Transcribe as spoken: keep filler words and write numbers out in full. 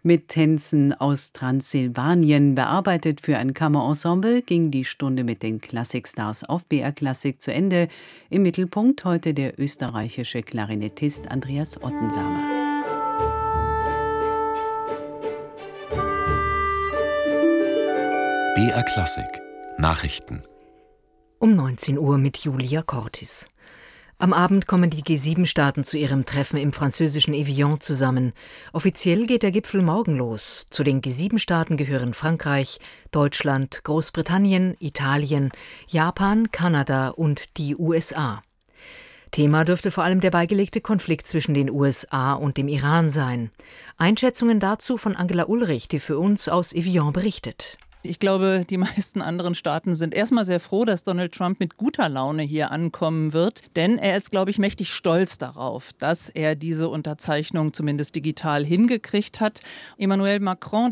Mit Tänzen aus Transsilvanien, bearbeitet für ein Kammerensemble, ging die Stunde mit den Klassikstars auf B R Klassik zu Ende. Im Mittelpunkt heute der österreichische Klarinettist Andreas Ottensamer. B R Klassik Nachrichten um neunzehn Uhr mit Julia Cortis. Am Abend kommen die G sieben Staaten zu ihrem Treffen im französischen Evian zusammen. Offiziell geht der Gipfel morgen los. Zu den G sieben Staaten gehören Frankreich, Deutschland, Großbritannien, Italien, Japan, Kanada und die U S A. Thema dürfte vor allem der beigelegte Konflikt zwischen den U S A und dem Iran sein. Einschätzungen dazu von Angela Ulrich, die für uns aus Evian berichtet. Ich glaube, die meisten anderen Staaten sind erstmal sehr froh, dass Donald Trump mit guter Laune hier ankommen wird. Denn er ist, glaube ich, mächtig stolz darauf, dass er diese Unterzeichnung zumindest digital hingekriegt hat. Emmanuel Macron